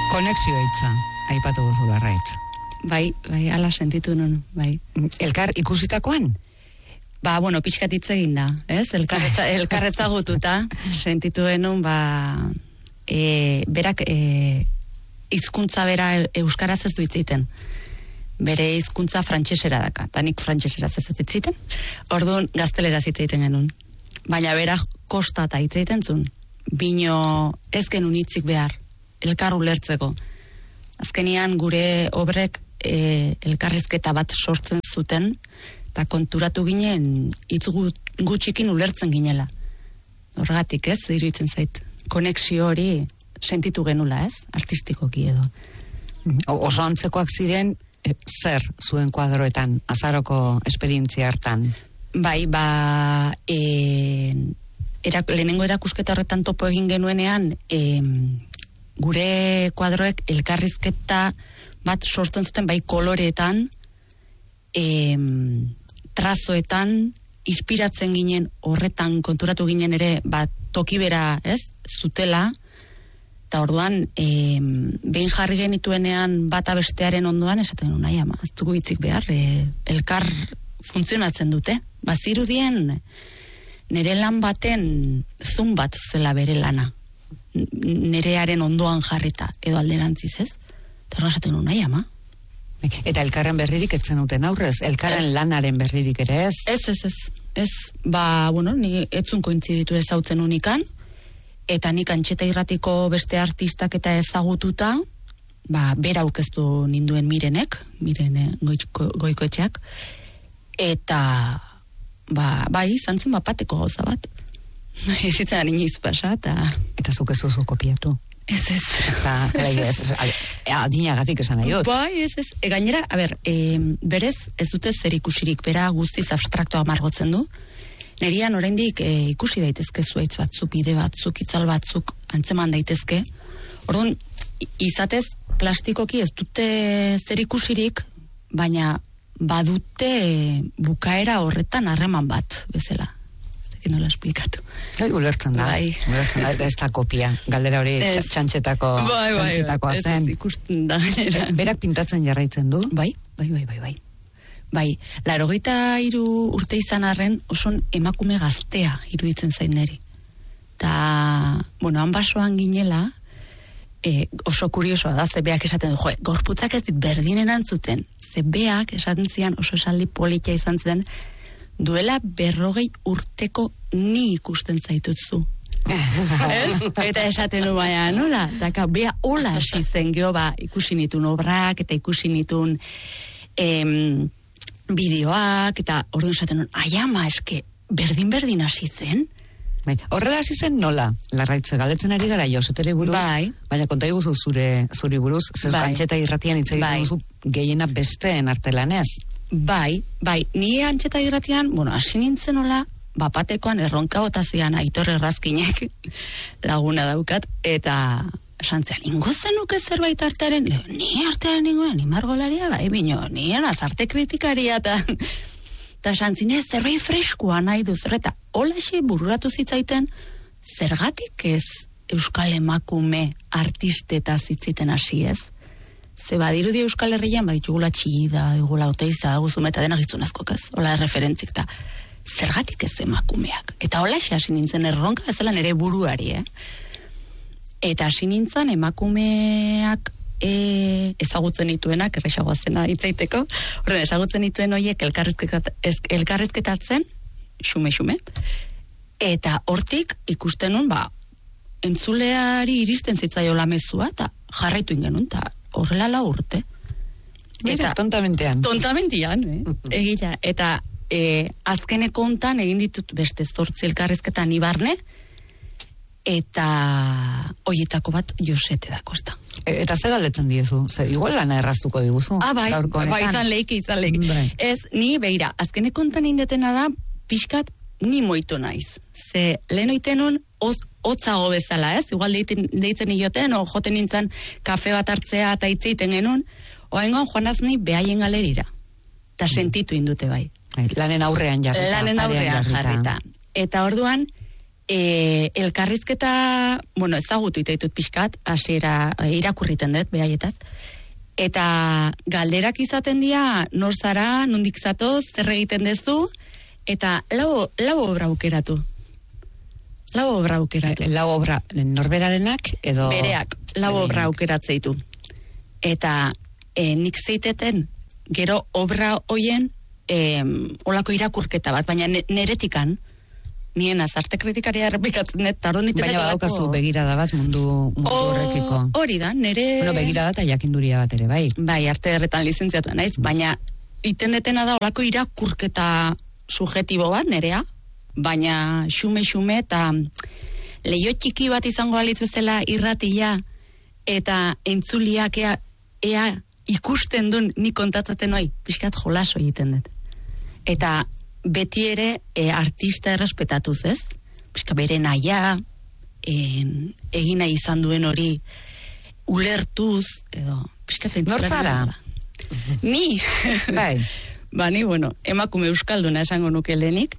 Konexio hitza, aipatu duzu Larraitz. Bai, ala sentitu nun, bai. Elkar ikusitakoan? Bueno, pixkat hitz egin da, ez? Elkar ezagututa sentitu genuen, berak hizkuntza bera euskaraz ez du hitz egiten. Bere hizkuntza frantsesera daka, eta nik frantseseraz ez hitz egiten. Orduan gazteleraz hitz egiten genuen. Baina berak kostata hitz egiten zuen. Bino ez genuen hitzik behar, elkar ulertzeko. Azkenian gure obrek elkarrizketa bat sortzen zuten, eta konturatu ginen hitz gutxikin ulertzen ginela. Horregatik ez, iruditzen zait, konexio hori sentitu genula ez, artistikoki edo. Oso antzekoak ziren, zer zuen kuadroetan, azaroko esperientzia hartan? Bai, lehenengo erakusketa horretan topo egin genuenean, gure kuadroek elkarrizketa bat sortzen zuten bai koloreetan, trazoetan, inspiratzen ginen horretan konturatu ginen ere toki bera, ez, zutela, eta orduan behin jarri genituenean bata bestearen ondoan esaten nahi ama, ez dugu hitzik behar, elkar funtzionatzen dute, bazirudien nire lan baten zun bat zela bere lana, nerearen ondoan jarrita, edo alderantziz ez, eta horra esaten nahi ama. Eta elkarren berririk etzen duten aurrez, elkarren lanaren berririk ere ez? Ez, ni etzun kointziditu ezautzen unikan, eta nik Antxeta Irratiko beste artistak eta ezagututa, bera aukeztu ninduen Miren Goikoetxeak, eta izan zen bateko gauza bat. Ez zitzen iniz pasa, eta zuk ez duzu kopiatu? Ez. Adinagatik esan nahi dut. Bai, ez. Gainera, berez, ez dute zer ikusirik, bera guztiz abstraktoa margotzen du. Nerian oraindik ikusi daitezke zuaitz batzuk, bide batzuk, itzal batzuk, antzeman daitezke. Orduan, izatez, plastikoki ez dute zer ikusirik, baina badute bukaera horretan harreman bat, bezala. Ez nola esplikatu. Ulertzen da, ez da kopia. Galdera hori txantxetakoa zen. Ikusten da. Berak pintatzen jarraitzen du? Bai. 83 urte izan arren oso emakume gaztea iruditzen zain neri. Ta, han basoan ginela, oso kuriosoa da, zebeak esaten du, gorputzak ez dit berdinen antzuten, zebeak esaten zian oso esaldi politia izan zen, duela 40 urteko ni ikusten zaitutzu. Eta esaten du baina, nola? Daka, bea hola hasi zen geho, ikusi nitun obrak, eta ikusi nitun bideoak, eta orduan esaten du, ama, eske, berdin hasi zen? Horrela hasi zen nola? Larraitz, galdetzen ari gara Joseteri buruz, baina konta iguzu zuri buruz, zez Antxeta Irratian hitz egiten duzu gehiena besteen artelanez. Bai, ni Antxeta Irratian, hasi nintzen nola, bapatekoan erronka botazian Aitor Errazkinek laguna daukat, eta santzean, ingo zenuke zerbait artearen, ni artearen ninguna, ni margolaria, bino, ni azarte kritikaria, eta santzine zerbait freskoa nahi duz, eta holaxe bururatu zitzaiten, zergatik ez euskal emakume artisteta zitziten hasi ez? Ze badirudi Euskal Herrian, ditugula Txillida, digula Oteiza, Guzume, eta denak gizunazkoak ez, hola referentzik, eta zergatik ez emakumeak. Eta holaxe hasi nintzen erronka bezala nere buruari, Eta hasi nintzen emakumeak ezagutzen nituenak, errexagoa zena hitzaiteko, horren ezagutzen nituen horiek elkarrizketatzen, xume, eta hortik ikusten nun, entzuleari iristen zitzaiola mezua, eta jarraitu ingenun, eta horrela 4 urte. Eta tontamentean. Egia, eta azkeneko hontan egin ditut beste 8 elkarrizketa ni barne, eta hoietako bat Josete da Kosta. Eta ze galdetzen diezu? Igual lana erraztuko diguzu? Izan leiki. Ez, ni beira, azkeneko hontan indetena da, pixkat ni moito naiz. Ze lehen oitenun hotzago bezala, ez? Igual deitzen ioten, joten nintzen kafe bat hartzea eta hitzeiten genuen, oaingoan joanaz ni behaien galerira. Eta sentitu indute bai. Lanen aurrean jarrita. Jarrita. Eta orduan, elkarrizketa, bueno, ezagutu itaitut pixkat, hasiera irakurriten dut, behaietaz, eta galderak izaten dira, nor zara, nondik zatoz, zer egiten dezu, eta lau obra aukeratu. Lau obra norberarenak edo... Bereak, lau obra aukeratzeitu. Eta nik zeiteten, gero obra hoien, olako irakurketa bat, baina neretikan, nien azarte kritikaria errepikatzen dut, tardo nite baina badaukazu begirada bat mundu horrekiko. Hori da, nere... Bueno, begirada eta jakinduria bat ere, bai. Bai, arte erretan lizentziatu naiz, baina iten detena da olako irakurketa subjetibo bat, nerea, baina xume eta leio txiki bat izango alitz bezala irratia eta entzuliak ea ikusten duen nik kontatzaten hoi, pixkat jolaso egiten dut. Eta beti ere artista errespetatuz, ez? Pixka bere naia, egina izan duen hori ulertuz, edo pixkat entzulak. Nortzara? Ni? Bai. Ni, bueno, emakume euskalduna esango nuke lehenik,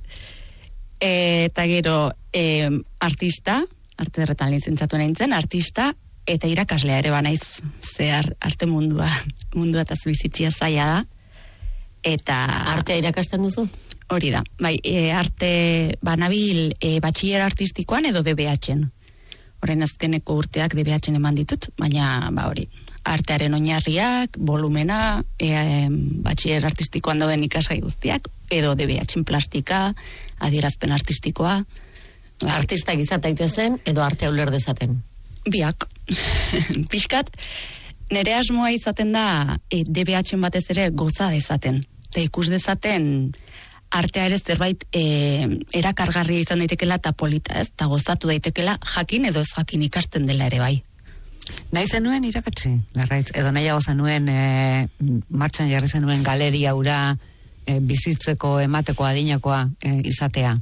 eta gero artista, arte erretan lizentzatu nintzen, artista, eta irakaslea ere banaiz, ze arte mundua eta bizitzia zaila da, eta... Artea irakasten duzu? Hori da, bai, arte banabil batxiller artistikoan edo DBH-en. Horren azkeneko urteak DBH-en eman ditut, baina hori, artearen oinarriak, volumena, batxiller artistikoan dauden ikasgai guztiak, edo DBH-en plastika, adierazpen artistikoa. Artistak izateak zen, edo artea uler dezaten? Biak. Piskat, nire asmoa izaten da DBH-en batez ere goza dezaten. Eta ikus dezaten artea ere zerbait erakargarria izan daitekela eta polita, ez? Eta gozatu daitekela jakin edo ez jakin ikasten dela ere bai. Nahi zenuen irakatsi, Larraitz, edo nahiago zenuen martxan jarri zenuen galeria ura bizitzeko, emateko adinakoa izatea?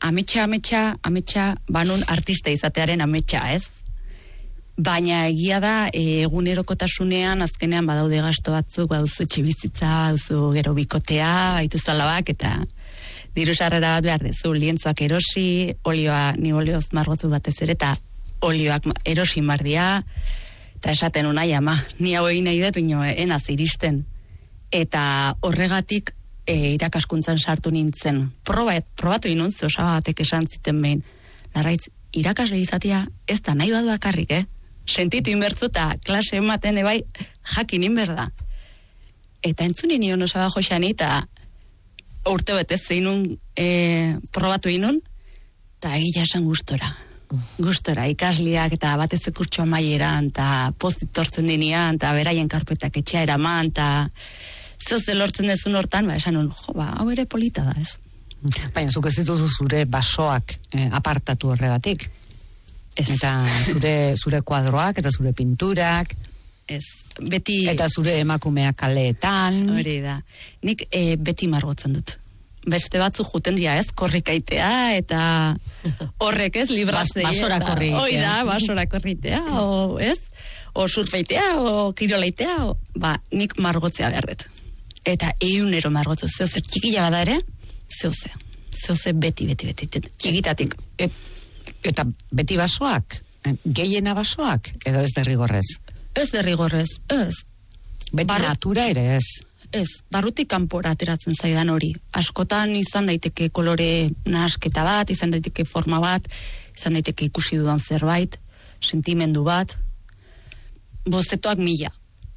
Ametsa, banun artista izatearen ametsa, ez? Baina egia da, egunerokotasunean, azkenean badaude gasto batzuk, baduzu etxe bizitza, baduzu gero bikotea, baitu zalabak, eta diru sarrera bat behar dezu, lientzoak erosi, ni olioz margotu batez ere, eta olioak erosi mardia, eta esaten unai ama, ni hau egin nahi dut, enaz iristen. Eta horregatik irakaskuntzan sartu nintzen. Probatu inuntzu, osabatek esan ziten behin. Larraitz, irakasle izatea ez da nahi bat bakarrik, Sentitu inbertzu eta klase ematen ebai jakin inberda. Eta entzuni nion osaba joxani eta urte betez zeinun probatu inun, eta egia esan gustora. Gustora, ikasliak eta batez kurtsoa maieran, eta postit tortzen dinean, eta beraien karpetak etxea eraman, eta zoze lortzen dezun hortan, esan nun, hau ere polita da, ez? Baina zuk ez dituzu zure basoak apartatu horregatik. Ez. Eta zure kuadroak, eta zure pinturak. Ez. Beti... Eta zure emakumeak kaleetan. Hori da. Nik beti margotzen dut. Beste batzu juten dira, ez? Korrikaitea, eta horrek, ez? Librazei. Basora korritea. Hoi da, basora korritea, o, ez? O surfeitea, o kiroleitea, nik margotzea behar dut. Eta eunero margotzu. Zeozer txikila bada ere, zeoze beti, txikitatik. Eta beti basoak? Gehiena basoak? Edo ez derrigorrez? Ez derrigorrez, ez. Beti natura ere ez? Ez, barrutik kanpora ateratzen zaidan hori. Askotan izan daiteke kolore nahasketa bat, izan daiteke forma bat, izan daiteke ikusi dudan zerbait, sentimendu bat, bozetoak 1000.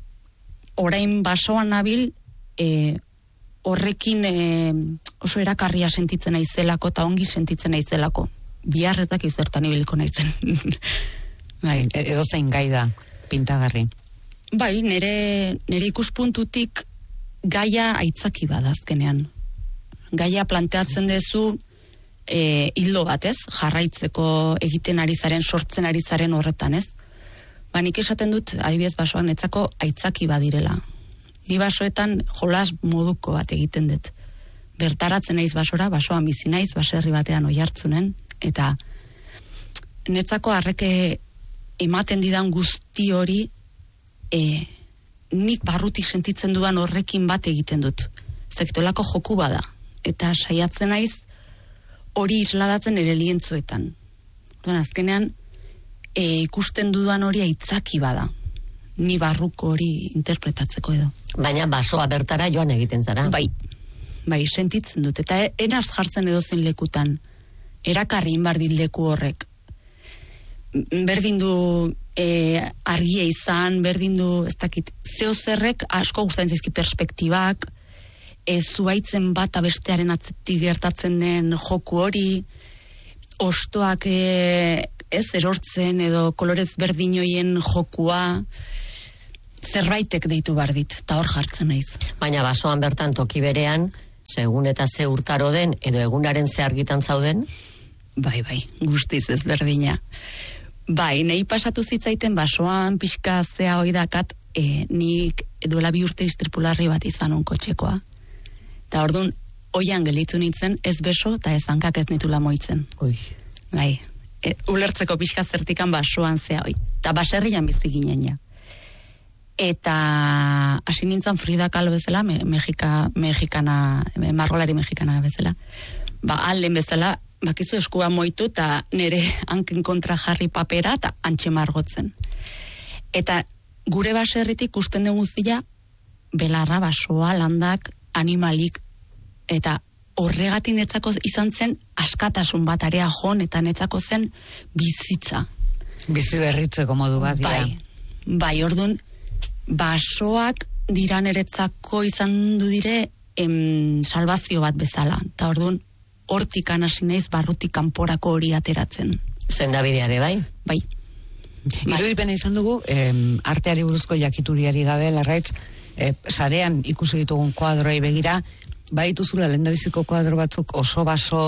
Orain basoan nabil, horrekin oso erakarria sentitzen naizelako eta ongi sentitzen naizelako. Biharretak izertan ibiliko naizen. Bai. Edo zein gai da, pintagarri. Bai, nire ikuspuntutik gaia aitzaki bada azkenean. Gaia planteatzen dezu hildo bat, ez? Jarraitzeko egiten ari zaren, sortzen ari zaren horretan, ez? Nik esaten dut, adibidez basoan netzako aitzaki badirela. Ni basoetan jolas moduko bat egiten dut. Bertaratzen naiz basora, basoan bizi naiz, baserri batean oihartzunen, eta netzako harreke ematen didan guzti hori nik barrutik sentitzen dudan horrekin bat egiten dut. Zekitolako joku bada. Eta saiatzen naiz hori isladatzen ere lientzuetan. Orduan, azkenean, ikusten dudan hori aitzaki bada. Ni barruko hori interpretatzeko edo. Baina basoa bertara joan egiten zara. Bai, sentitzen dut. Eta enaz jartzen edo zen lekutan. Erakarri inbardit leku horrek. Berdin du argia izan, berdin du, ez dakit, zeo zerrek asko gustatzen zaizki perspektibak, zuaitzen bat bestearen atzetik gertatzen den joku hori, ostoak erortzen edo kolorez berdinoien jokua, zerbaitek deitu bardit, eta hor jartzen naiz. Baina basoan bertan toki berean, segun eta ze urtaro den, edo egunaren ze argitan zauden? Bai, guztiz ez berdina. Bai, nahi pasatu zitzaiten basoan pixka zea oidakat, nik duela 2 urte istripularri bat izan onkotxekoa. Eta orduan, oian gelditu nintzen, ez beso eta ez hankak ez nitula moitzen. Bai, ulertzeko pixka zertikan basoan zea hoi. Eta baserrian bizi ginen ja. Eta hasi nintzen Frida Kahlo bezala, margolari mexikana bezala. Alden bezala, bakizu eskua moitu eta nire hanken kontra jarri papera eta antxe margotzen. Eta gure baserritik usten dugu zila, belarra, basoa, landak, animalik, eta horregatik netzako izan zen askatasun bat area jon, eta netzako zen bizitza. Bizi berritzeko modu bat. Bai, orduan, basoak dira niretzako izan du dire salvazio bat bezala. Eta orduan, hortik hasi naiz barrutik kanporako hori ateratzen. Sendabideare, bai? Bai. Irudipena izan dugu, arteari buruzko jakituriari gabe, Larraitz, sarean ikusi ditugun kuadroei begira, badituzula lehendabiziko kuadro batzuk oso baso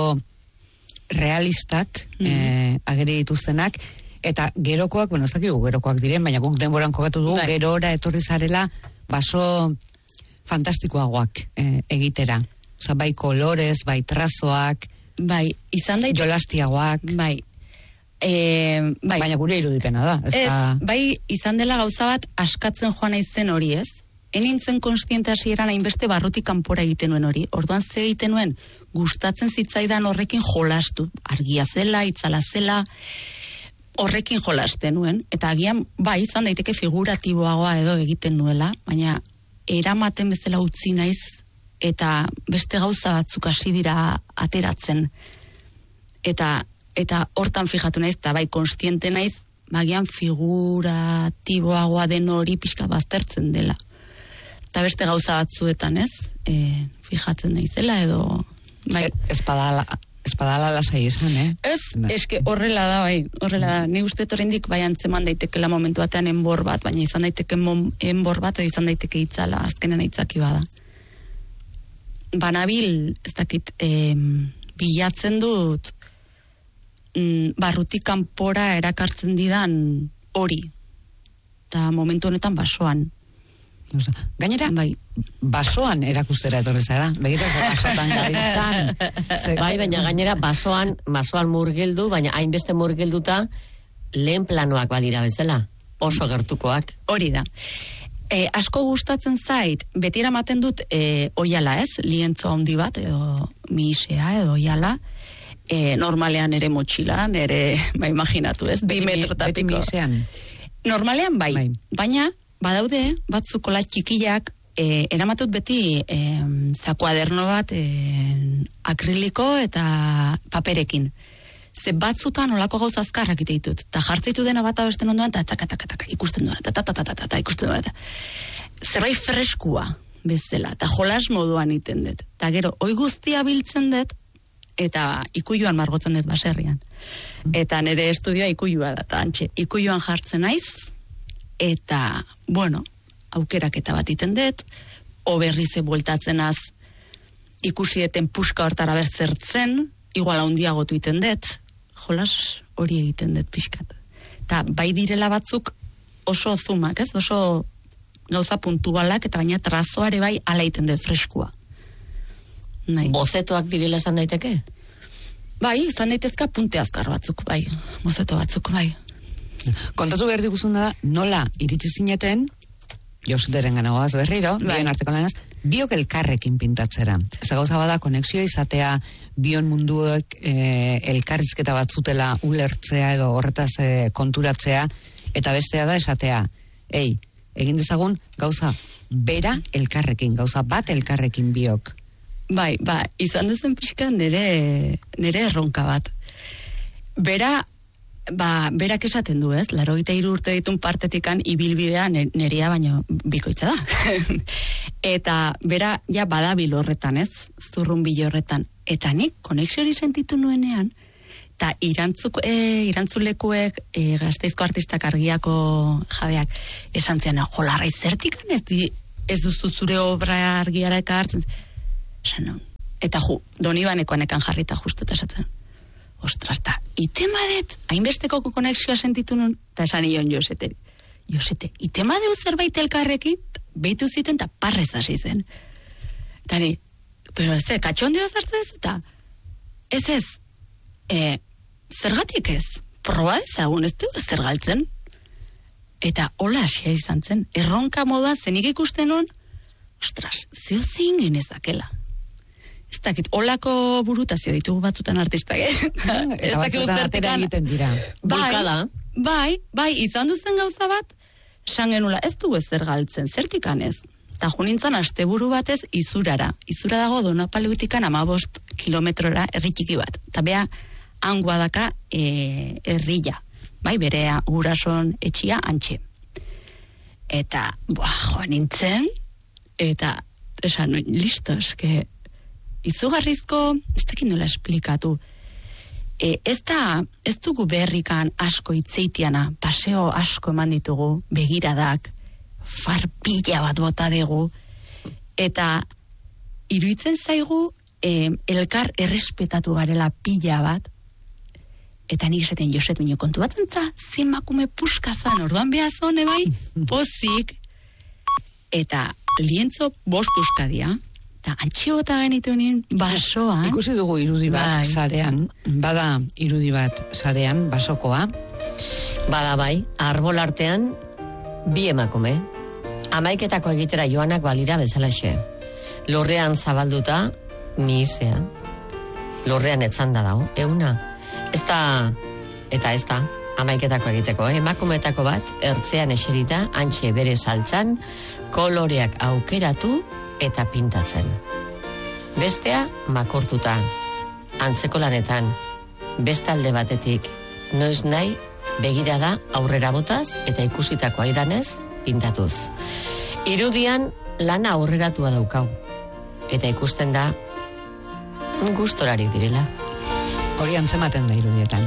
realistak ageri dituztenak, eta gerokoak, bueno, ez dakigu gerokoak diren, baina guk denboran kokatu dugu, gerora etorri zarela baso fantastikoagoak egitera. Osa, bai kolorez, bai trazoak, bai, izan daite jolastiagoak, bai. Baina gure irudipena da. Bai, izan dela gauza bat askatzen joan naizen hori, ez? Enintzen konstiente hasieran hainbeste barrutik kanpora egiten nuen hori. Orduan ze egiten nuen, gustatzen zitzaidan horrekin jolastu. Argia zela, itzala zela, horrekin jolasten nuen. Eta agian, bai, izan daiteke figuratiboagoa edo egiten nuela, baina eramaten bezala utzi naiz, eta beste gauza batzuk hasi dira ateratzen. Eta hortan fijatu naiz, eta bai, konstiente naiz, agian figuratiboagoa den hori pixka baztertzen dela. Eta beste gauza batzuetan, ez? Fijatzen naizela edo... Bai. Espadala lasai izan, eske horrela da, bai, horrela da. Ni uste oraindik bai antzeman daitekela momentu batean enbor bat, baina izan daiteke enbor bat, edo izan daiteke itzala, azkenen aitzaki bada. Banabil, ez dakit, bilatzen dut barrutik kanpora erakartzen didan hori. Eta momentu honetan basoan. Gainera, bai, basoan erakustera etorri zara. Begiratu basotan gabiltzan. Bai, baina gainera basoan murgildu, baina hainbeste murgilduta lehen planoak badira bezala. Oso gertukoak. Hori da. Asko gustatzen zait, beti eramaten dut oiala, ez? Lientzo handi bat, edo misea, edo oiala. Normalean ere motxilan, ere, imaginatu, ez? 2 metro tapiko. Beti misean. Normalean bai. Baina, badaude, batzuko txikiak, eramatut beti zakuaderno bat akriliko eta paperekin. Ze batzutan olako gauza azkarrak ite ditut. Ta jartzeitu dena bata besten ondoan, eta ikusten duena, eta ikusten duena. Zerbait freskua bezala, eta jolas moduan iten dut. Eta gero, oi guztia biltzen dut, eta ikuiluan margotzen dut baserrian. Eta nire estudioa ikuilua da, eta antxe, ikuiluan jartzen naiz, eta, bueno, aukeraketa bat iten dut, oberrize bueltatzen az, ikusieten puska hortara berzertzen, igual handiagotu iten dut, jolas hori egiten dut pixkat. Eta bai direla batzuk oso zumak, ez? Oso gauza puntualak, eta baina trazoare bai ala egiten dut freskua. Bozetoak direla esan daiteke? Bai, izan daitezka punte azkar batzuk, bai. Bozeto batzuk, bai. Kontatu behar diguzuna da, nola iritsi zineten Joseteren ganagoaz berriro, bion arteko lanaz, biok elkarrekin pintatzera. Ez gauza bada, konexioa izatea, bion munduek elkarrizketa batzutela ulertzea edo horretaz konturatzea, eta bestea da esatea, egin dezagun gauza bera elkarrekin, gauza bat elkarrekin biok. Bai, izan duzen pixkan nire erronka bat. Berak esaten du, ez? 83 urte ditun partetikan ibilbidea neria baino bikoitza da. Eta bera ja badabil horretan, ez? Zurrunbilo horretan. Eta nik konexiori sentitu nuenean, eta irantzulekuek Gasteizko artistak argiako jabeak esan zian, jolarrai zertikan ez duzu zure obra argiara ekartzen. Eta Donibanekoanekan jarrita justu eta esatzen. Ostras, eta itemadet, hainbesteko konexioa sentitu nun, eta esan ion Josete, itemadeu zerbait elkarrekin, behitu ziten eta parrez hasi zen. Eta ni, pero ez, katxondeo zartu dezuta? Ez, zergatik ez? Proba ezagun, ez du zer galtzen? Eta hola asia izan zen, erronka moduan zenik ikusten nun, ostras, zeo zein genezakela. Ez dakit, holako burutazio ditugu batzutan artistak, Ez dakit uztertekan egiten dira. Bai, izan duzen gauza bat, esan genula, ez dugu ezer galtzen, zertikan ez. Eta junintzan asteburu batez Izurara. Izura dago Donapaleutikan 15 kilometrora herritiki bat. Eta bea, hangoa daka herria. Bai, berea gurason etxia antxe. Eta, joan nintzen, eta esan, listo, eske, izugarrizko, ez dakit nola esplikatu, ez dugu berrikan asko itzeitiana, paseo asko eman ditugu, begiradak, farpila bat bota dugu, eta iruditzen zaigu elkar errespetatu garela pila bat, eta nik esaten Joset bino kontu batzen zinmakume puskazan, orduan behazon, bai, pozik, eta lientzo 5 puskadia, eta antxiota genitu nien basoan. Ikusi dugu irudi bat sarean, bada irudi bat sarean, basokoa. Bada bai, arbol artean, 2 emakume. 11 egitera joanak balira bezalaxe. Lurrean zabalduta, mihisea. Lurrean etzanda dago, euna. Ez da, 11 egiteko, emakumeetako bat, ertzean eserita, antxe bere saltxan, koloreak aukeratu, eta pintatzen. Bestea makurtuta, antzeko lanetan, beste alde batetik, noiz nahi, begirada aurrera botaz eta ikusitako aidanez pintatuz. Irudian lana aurreratua daukau, eta ikusten da gustorarik direla. Hori antzematen da irudietan.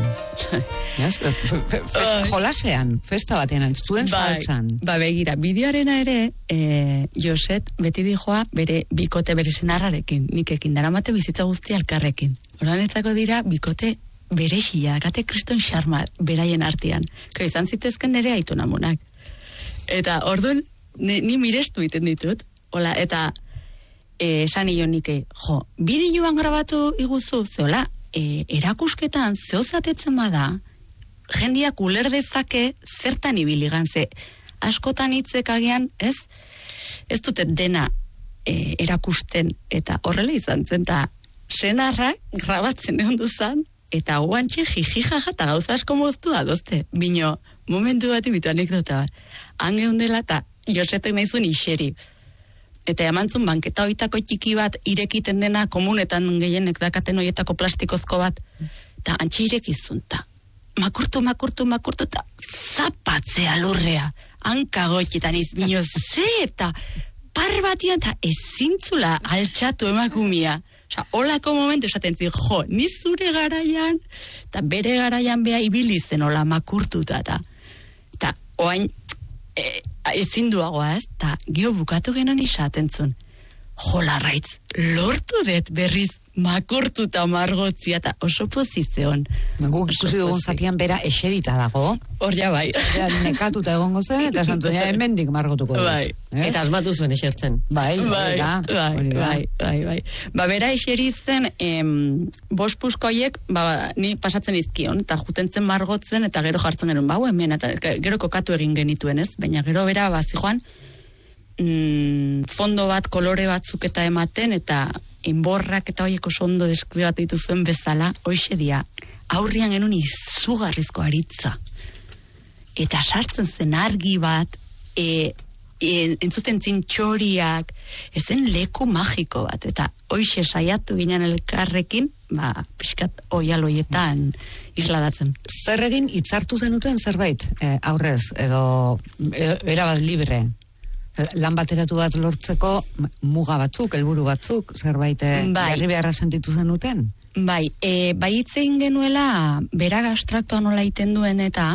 Jolasean, festa batean, zuen saltzan. Begira, bideoarena ere, Joset beti dijoa bere bikote bere senarrarekin, nikekin daramate bizitza guztia elkarrekin. Horanetzako dira, bikote bere xia, gate kriston xarma beraien artean. Izan zitezken nire aitonamonak. Eta orduan, ni mirestu iten ditut, hola, eta esan ion nike, bideoan grabatu iguzu, zeola, erakusketan zeozatetzen bada, jendiak uler dezake zertan ibiligan, ze askotan hitzek agian, ez dute dena erakusten, eta horrela izan zen, eta senarra grabatzen egon duzan, eta guantxe jijijaja eta gauza asko moztu da dozte, bino momentu bat ibitu anekdota bat, hange hundela eta Josetek nahi zuen iseri, eta emantzun banketa hoitako txiki bat irekiten dena komunetan gehienek dakaten hoietako plastikozko bat, eta antxe irekizun, eta makurtu, eta zapatzea lurrea, hankagoitietan izbino ze, eta par batian, eta ezintzula altxatu emakumia. Osa, holako momentu esaten zin, ni zure garaian, eta bere garaian beha ibilizen hola makurtuta, eta oain, ezin duagoa ez, eta gio bukatu genon izaten zuen. Larraitz, lortu dut berriz makurtuta margotzia, eta oso pozizion. Guk ikusi dugun zatian bera eserita dago. Hor ja bai. Nekatuta egongo zen, eta Santonia hemendik margotuko dut. Bai. Eta asmatu zuen esertzen. Bai. Bera eseri zen, 5 puskoiek, ni pasatzen izkion, eta jutentzen margotzen, eta gero jartzen genuen, hemen, eta gero kokatu egin genituen ez, baina gero bera bazi joan, fondo bat, kolore batzuk eta ematen, eta enborrak eta horiek oso ondo deskribatu dituzuen bezala, hoxe dia, aurrian genuen izugarrizko aritza. Eta sartzen zen argi bat, entzuten zintxoriak, ezen leku magiko bat, eta hoxe saiatu ginen elkarrekin, pixkat oialoietan isladatzen. Zer egin hitzartu zenuten zerbait aurrez, edo erabat libre? Lan bateratu bat lortzeko muga batzuk, helburu batzuk, zerbait jarri beharra sentitu zenuten? Bai hitzein genuela, berak abstraktua nola iten duen eta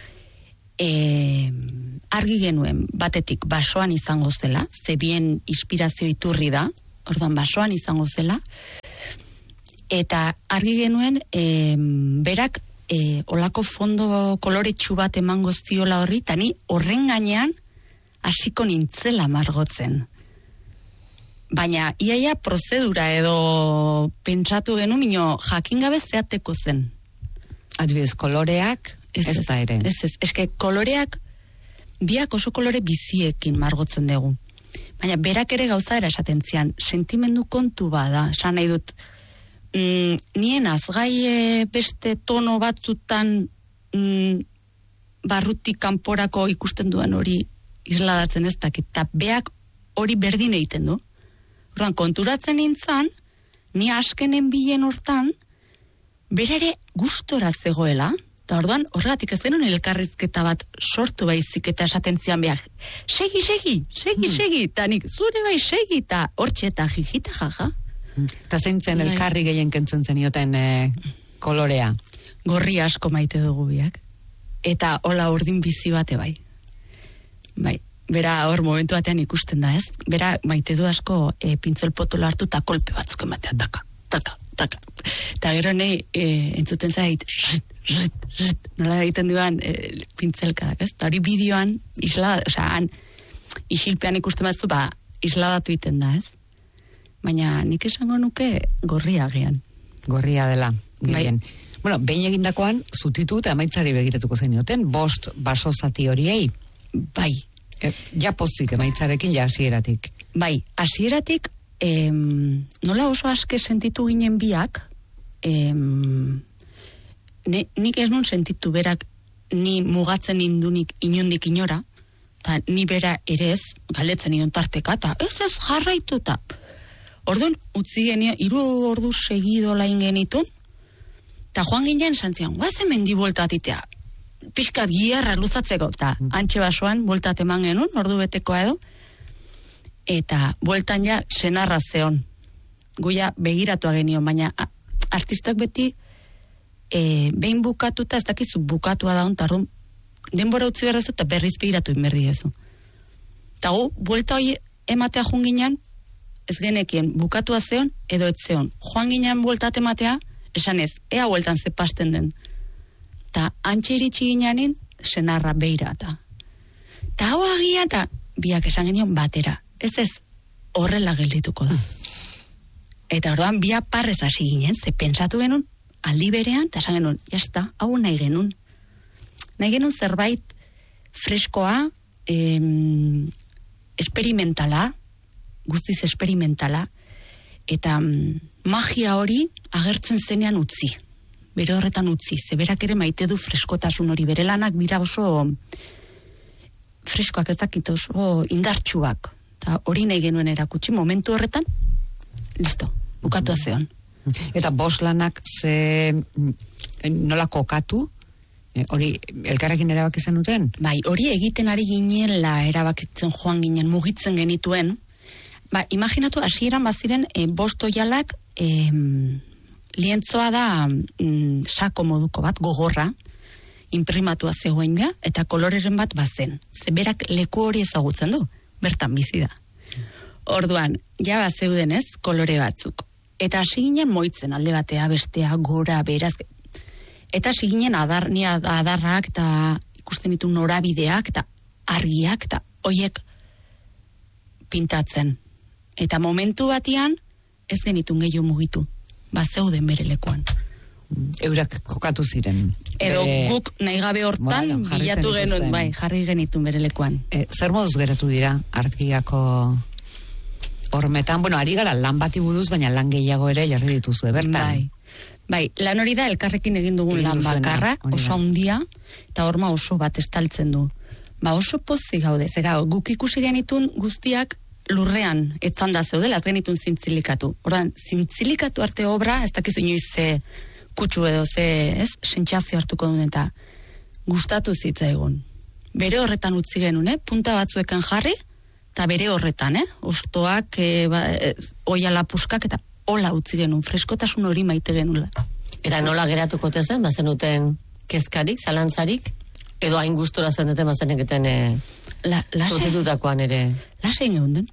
argi genuen, batetik basoan izango zela, ze bien inspirazio iturri da, orduan basoan izango zela, eta argi genuen, berak olako fondo koloretsu bat emango ziola horri, eta ni horren gainean hasiko nintzela margotzen. Baina, iaia prozedura edo pentsatu genu, minio jakin gabe zeateko zen. Adibidez, koloreak, ez da ere. Eske koloreak, biak oso kolore biziekin margotzen dugu. Baina, berak ere gauza era esaten zian, sentimendu kontu bada, esan nahi dut, nien azgai beste tono batzutan barrutik kanporako ikusten duen hori isladatzen ez dakit, eta beak hori berdin egiten du. Orduan, konturatzen nintzen, ni askenen bilen hortan, berare gustora zegoela, eta orduan, horregatik ez genuen elkarrizketa bat sortu baizik eta esaten zian behar, segi, eta nik zure bai segi, eta hortxe eta jijita jaja. Eta zeintzen elkarri gehien kentzen zenioten kolorea? Gorri asko maite dugu biak, eta hola urdin bizi bate bai. Bai, bera hor momentu batean ikusten da, ez? Bera maite du asko pintzel potolo hartu eta kolpe batzuk ematea, taka. Eta gero nahi entzuten zait, nola egiten duan pintzelkadak, ez? Eta hori bideoan, isilpean ikusten batzu, isladatu egiten da, ez? Baina nik esango nuke gorria agian. Gorria dela, gehien. Bai. Bueno, behin egindakoan, zutitu eta amaitzari begiratuko zenioten, 5 baso zati horiei. Bai. Ja pozik emaitzarekin, ja hasieratik. Bai, hasieratik, nola oso aske sentitu ginen biak, nik ez nun sentitu berak, ni mugatzen indunik inondik inora, eta ni bera ere ez, galdetzen idun tarteka, eta ez jarraitu, eta orduan, utzi genia, 3 ordu segido lain genitun, eta joan ginen santzian, guazen mendi bueltatitea, pixkat giarra luzatzeko, eta antxe basoan bueltat eman genuen, ordu betekoa edo, eta bueltan ja senarra zeon. Guia begiratu agenion, baina artistak beti behin bukatuta, ez dakizu bukatua da ontarrun, denbora utzi behar eta berriz begiratu inberdi ezu. Eta gu, buelta hori ematea joan ginen, ez genekien bukatua zeon, edo ez zeon. Joan ginen bueltat ematea, esan ez, ea bueltan zepasten den. Eta antxe iritsi gineanin, senarra beira eta. Eta hau agia eta biak esan genion batera. Ez horrela geldituko da. Eta orduan biak parrez hasi ginen, ze pentsatu genuen, aldi berean, eta esan genuen, jazta, hau nahi genuen. Nahi genuen zerbait freskoa, esperimentala, guztiz esperimentala, eta magia hori agertzen zenean utzi. Bere horretan utzi, zeberak ere maite du freskotasun hori, bere lanak dira oso freskoak ez dakit, oso indartsuak, eta hori nahi genuen erakutsi, momentu horretan, listo, bukatu zeon. Eta 5 lanak nola kokatu, hori elkarrekin erabaki zenuten? Bai, hori egiten ari ginela erabakitzen joan ginen, mugitzen genituen, imaginatu, hasieran baziren 5 oialak, lientzoa da sako moduko bat, gogorra, imprimatua zegoen bea, eta koloreren bat bazen. Zeberak leku hori ezagutzen du, bertan bizi da. Orduan, ja bazeuden ez, kolore batzuk. Eta hasi ginen moitzen alde batea, bestea, gora, beraz. Eta hasi ginen adarrak, eta ikusten ditu norabideak, eta argiak, eta hoiek pintatzen. Eta momentu batean, ez genitun gehiago mugitu. Bazeuden bere lekuan. Eurak kokatu ziren. Edo guk nahi gabe hortan bilatu genuen, bai, jarri genitun bere lekuan. Zer moduz geratu dira Argiako hormetan? Bueno, ari gara lan bati buruz, baina lan gehiago ere jarri dituzue, bertan. Bai, lan hori da elkarrekin egin dugun lan bakarra, oso handia, eta horma oso bat estaltzen du. Oso pozik gaude, zera, guk ikusi genitun guztiak lurrean etzan da zeudela, ez genitun zintzilikatu. Horan, zintzilikatu arte obra, ez dakizu inoiz ze kutsu edo ze, sentsazio hartuko duen, eta gustatu zitzaigun. Bere horretan utzi genuen, punta batzuekan jarri, eta bere horretan, ostoak, oiala puskak, eta hola utzi genuen, freskotasun hori maite genuen. Eta nola geratuko zen, bazenuten kezkarik, zalantzarik, edo hain gustura zeneten bazeneketen zutitutakoan ere? Lasein egun den.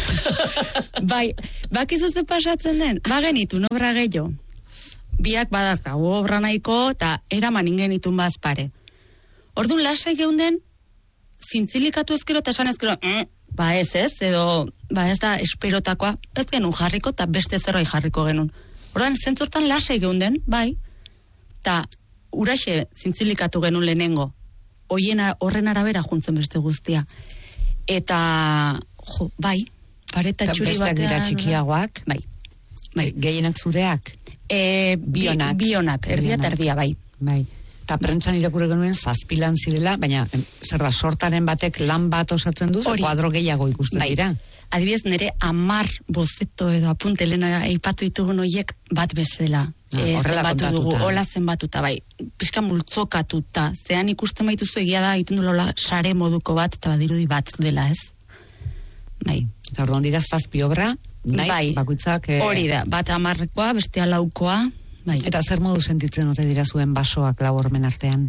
Bai, bakizuzte pasatzen den, bagenitun obra gehiago. Biak badazkagu obra nahiko, eta eraman ingenitun bazpare. Orduan lasai geunden, zintzilikatu ezkero eta esan ezkero, ez, edo, ez da esperotakoa, ez genuen jarriko, eta beste zerbait jarriko genuen. Orduan, zentzortan lasai geunden, bai, eta uraxe zintzilikatu genuen lehenengo, horren arabera juntzen beste guztia. Eta, bai, pareta txuri batean... Besteak dira txikiagoak? Bai. Gehienak zureak? Bionak, erdia eta erdia, bai. Eta prentsan irakurri genuen zazpilan zirela, baina zer da, sortaren batek lan bat osatzen duz, kuadro gehiago ikusten dira. Adibidez, nire 10 bozeto edo apunte lehena eipatu ditugun horiek bat bezala. Zenbatu dugu, hola zenbatuta, bai. Pizka multzokatuta, zean ikusten baituzu egia da, egiten du lola sare moduko bat, eta badirudi bat dela, ez? Bai. Eta orduan dira 7 obra, naiz, bakuitzak... Hori da, bat 10koa, bestea 4koa, bai. Eta zer modu sentitzen ote dira zuen basoak lau hormen artean?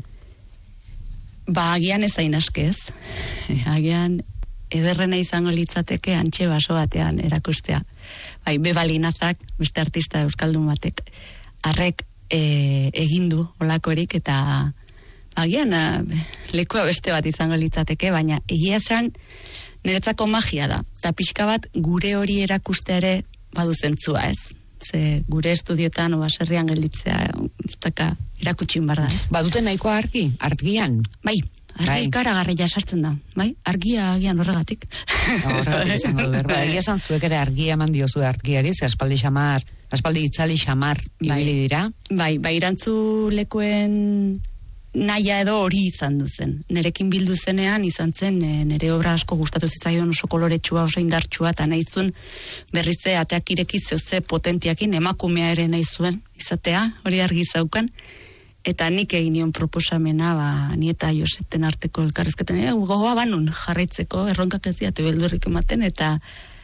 Agian ez hain askez. Agian ederrena izango litzateke antxe baso batean erakustea. Bai, Bebalinazak, beste artista euskaldun batek, arrek egindu olakorik, eta agian lekua beste bat izango litzateke, baina egia esan niretzako magia da. Eta pixka bat gure hori erakustea ere badu zentzua, ez? Ze gure estudiotan baserrian gelditzea erakutsin barra. Badute nahikoa argian? Bai, argi ikaragarria sartzen da. Bai, argia agian horregatik. Horregatik izango berba. Egia esan zuek ere argia eman diozue argiari, ze aspaldi itzali xamar ibili dira. Bai, irantzu lekuen naia edo hori izan duzen. Nerekin bildu zenean izan zen, nere obra asko gustatu zitzaion, oso koloretsua, oso indartsua, eta nahizun berrize ateak ireki zeuze potentiakin, emakumea ere nahizuen izatea, hori argi zaukan, eta nik egin nion proposamena, ni eta Joseten arteko elkarrezketen, gogoa banun jarraitzeko, erronkak ez diatu beldurrik ematen, eta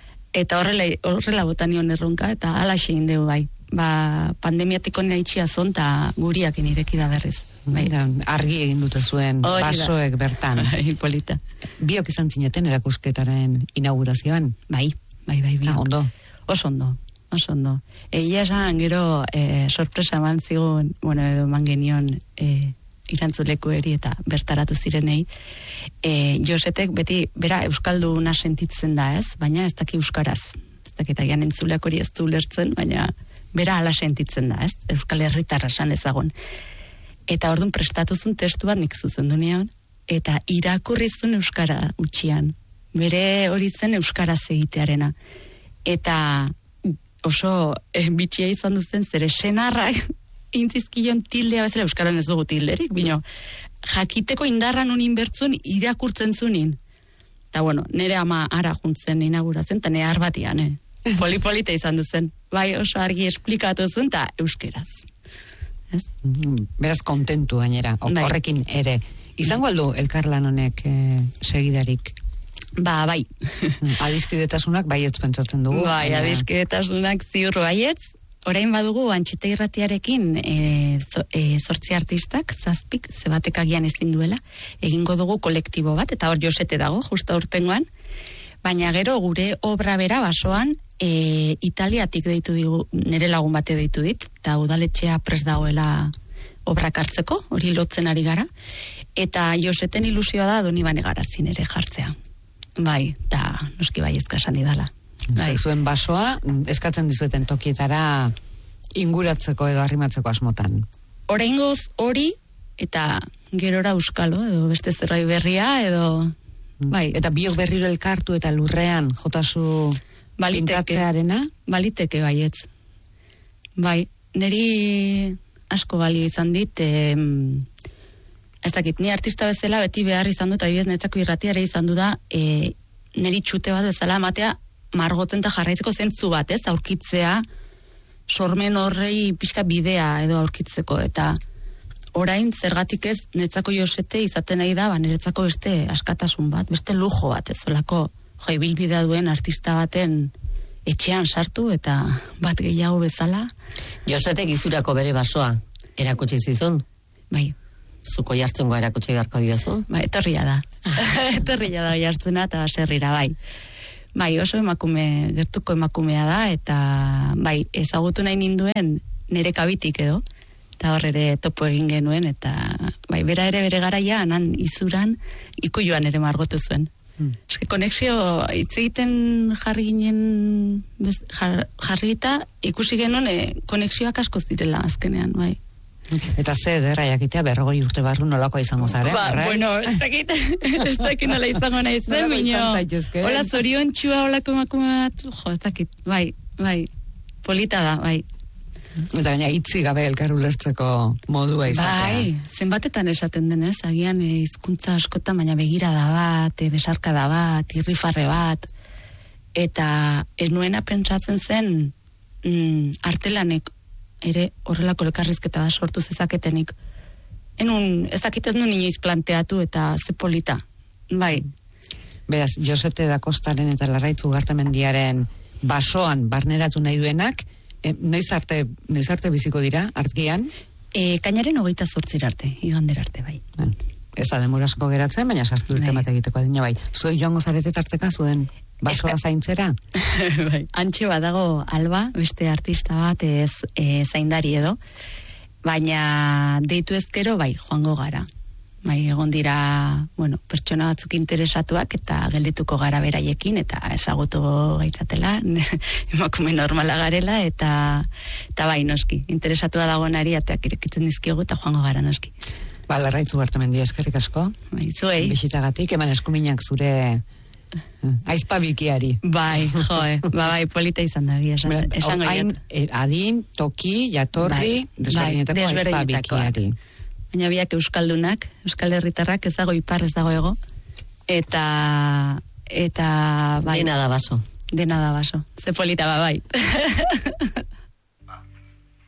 horrela botanion erronka, eta alaxe indeu bai. Pandemiatiko nina itxia zon, eta guriak ireki da berriz. Argi egin dute zuen basoek bertan. Polita. Biok izan zineten erakusketaren inaugurazioan? Bai. Ondo? Oso ondo. Egia esan, gero sorpresa eman zigun, edo eman genion irantzuleku eri eta bertaratu zirenei. Josetek beti, bera euskalduna sentitzen da, ez? Baina ez daki euskaraz. Ez dakit agian entzuleak hori ez du lertzen, baina bera ala sentitzen da, ez? Euskal herritarra esan dezagun. Eta orduan prestatuzun testu bat nik zuzendu nean, eta irakurrizun euskara utxian. Bere hori zen euskaraz egitearena. Eta oso bitxia izan duzen, zere senarrak intzizkion tildea bezala, euskaran ez dugu tilderik, bino, jakiteko indarran unin bertzun irakurtzen zunin. Eta nire ama ara juntzen inauguratzen, eta nire arbatian, polipolita izan duzen. Bai, oso argi esplikatu zuen, eta euskeraz. Beraz kontentu gainera, horrekin ere. Izango aldu elkarlan honek segidarik? Bai. Adiskidetasunak baietz pentsatzen dugu. Bai, adiskidetasunak ziur baietz. Orain badugu Antxeta Irratiarekin 8 artistak, 7, zebatek agian ezin duela, egingo dugu kolektibo bat, eta hor Josete dago, justa urtengoan. Baina gero gure obra bera basoan, Italiatik deitu digu, nire lagun bate deitu dit, eta udaletxea prest dagoela obrak hartzeko, hori lotzen ari gara, eta Joseten ilusioa da Donibane Garazin ere jartzea. Bai, eta noski bai ezkasan idala. Zuen basoa, eskatzen dizueten tokietara inguratzeko edo arrimatzeko asmotan? Oraingoz hori, eta gerora euskalo, edo beste zerbait berria, edo... Bai. Eta biok berriro elkartu eta lurrean jotazu pintatzearena? Baliteke baietz. Bai, niri asko balio izan dit, ez dakit, ni artista bezala beti behar izan dut, adibidez netzako irratiare izan du da, niri txute bat bezala ematea margotzen eta jarraitzeko zentzu bat, ez, aurkitzea, sormen horrei pixka bidea edo aurkitzeko, eta orain zergatik ez netzako Josete izaten nahi da, niretzako beste askatasun bat, beste lujo bat, ez olako ibilbidea duen artista baten etxean sartu eta bat gehiago bezala. Josete gizurako bere basoa erakutsi zizun? Bai. Zuko jartzungoa erakutsi beharko diozu? Bai, etorria da. Etorria da jartzuna eta baserrira, bai. Bai, oso gertuko emakumea da, eta bai, ezagutu nahi ninduen nire kabitik edo, eta hor ere topo egin genuen, eta bai, bera ere bere garaia, anan izuran, ikuioan ere margotu zuen. Eske konexio hitz egiten jarri ginen jarrita ikusi genuen konexioak asko zirela azkenean, bai. Eta ze ederra jakitea 40 urte barru nolakoa izango zaren? Bueno, ez dakit nola izango nahi zen, minio. Hola zoriontxua, holako emakume bat, ez dakit, bai, polita da, bai. Eta gaina hitzi gabe elkar ulertzeko modua izatea. Bai, zenbatetan esaten denez, agian hizkuntza askotan, baina begirada bat, besarkada bat, irrifarre bat, eta ez nuena pentsatzen zen artelanek ere horrelako elkarrizketa da sortu zezaketenik. Ez dakit ez nuen inoiz planteatu eta ze polita. Bai. Beraz, Josete da Kostaren eta Larraitz Ugartemendiaren basoan barneratu nahi duenak, noiz arte biziko dira, artgian? Kainaren 28 arte, igandera arte, bai. Ez da demorasko geratzen, baina sartu urte bat egiteko adina, bai. Zuek joango zarete tarteka zuen basoa zaintzera? Bai. Antxe badago Alba, beste artista bat, zaindari edo, baina deitu ezkero, bai, joango gara. Bai, egon dira, pertsona batzuk interesatuak eta geldituko gara beraiekin eta ezagutu gaitzatela, emakume normala garela eta bai, noski, interesatua dagoenari ateak irekitzen dizkiogu eta joango gara, noski. Larraitz Ugartemendia, eskerrik asko. Bai, zuei. Bisitagatik, eman eskuminak zure aizpabikiari. Bai, bai, polita izan da, esango jat. Adin, toki, jatorri, desberdinetako aizpabikiari. Baina biak euskaldunak, euskal herritarrak, ez dago ipar, ez dago ego. Eta bai. Dena da baso. Ze polita, bai.